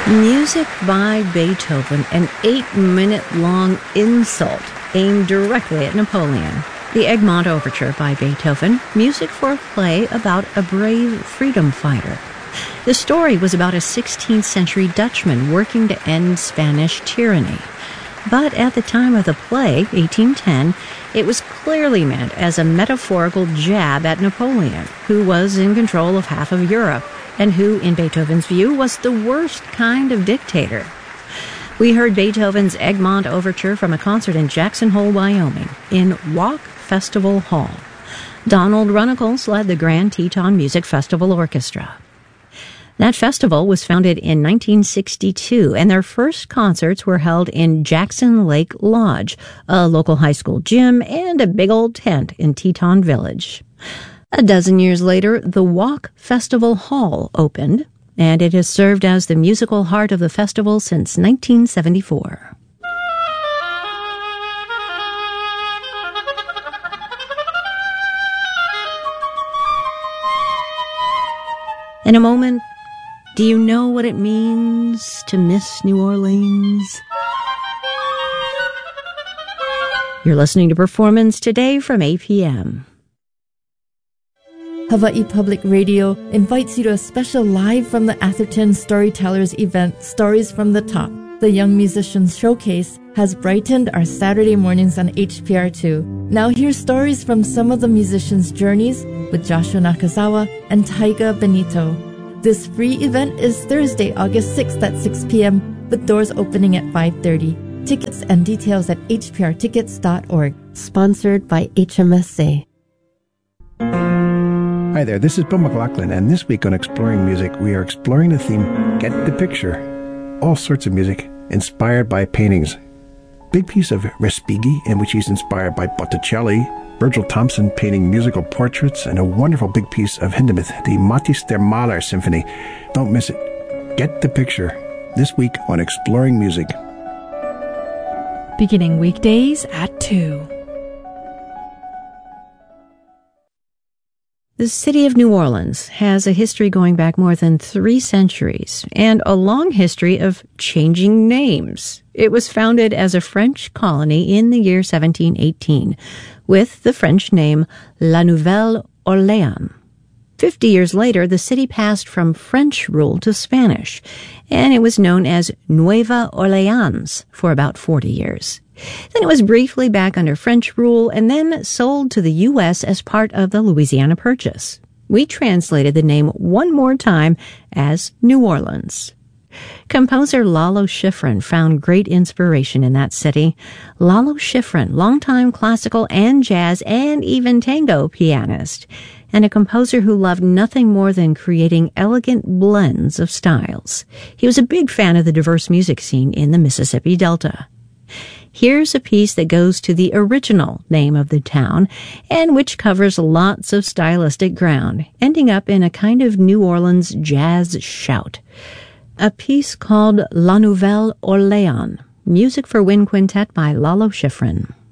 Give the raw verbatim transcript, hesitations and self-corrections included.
Music by Beethoven, an eight-minute-long insult aimed directly at Napoleon. The Egmont Overture by Beethoven, music for a play about a brave freedom fighter. The story was about a sixteenth century Dutchman working to end Spanish tyranny. But at the time of the play, eighteen ten, it was clearly meant as a metaphorical jab at Napoleon, who was in control of half of Europe, and who, in Beethoven's view, was the worst kind of dictator. We heard Beethoven's Egmont Overture from a concert in Jackson Hole, Wyoming, in Walk Festival Hall. Donald Runnicles led the Grand Teton Music Festival Orchestra. That festival was founded in nineteen sixty-two, and their first concerts were held in Jackson Lake Lodge, a local high school gym, and a big old tent in Teton Village. A dozen years later, the Walk Festival Hall opened, and it has served as the musical heart of the festival since nineteen seventy-four. In a moment, do you know what it means to miss New Orleans? You're listening to Performance Today from A P M. Hawaii Public Radio invites you to a special Live from the Atherton Storytellers event, Stories from the Top. The Young Musicians Showcase has brightened our Saturday mornings on H P R two. Now hear stories from some of the musicians' journeys with Joshua Nakazawa and Taiga Benito. This free event is Thursday, August sixth at six p.m., with doors opening at five thirty. Tickets and details at h p r tickets dot org. Sponsored by H M S A. Hi there, this is Bill McLaughlin, and this week on Exploring Music, we are exploring the theme, Get the Picture. All sorts of music inspired by paintings. Big piece of Respighi, in which he's inspired by Botticelli, Virgil Thompson painting musical portraits, and a wonderful big piece of Hindemith, the Matthäus der Maler Symphony. Don't miss it. Get the Picture, this week on Exploring Music. Beginning weekdays at two. The city of New Orleans has a history going back more than three centuries and a long history of changing names. It was founded as a French colony in the year seventeen eighteen with the French name La Nouvelle Orléans. Fifty years later, the city passed from French rule to Spanish, and it was known as Nueva Orleans for about forty years. Then it was briefly back under French rule and then sold to the U S as part of the Louisiana Purchase. We translated the name one more time as New Orleans. Composer Lalo Schifrin found great inspiration in that city. Lalo Schifrin, longtime classical and jazz and even tango pianist, and a composer who loved nothing more than creating elegant blends of styles. He was a big fan of the diverse music scene in the Mississippi Delta. Here's a piece that goes to the original name of the town and which covers lots of stylistic ground, ending up in a kind of New Orleans jazz shout. A piece called La Nouvelle Orléans, music for wind quintet by Lalo Schifrin.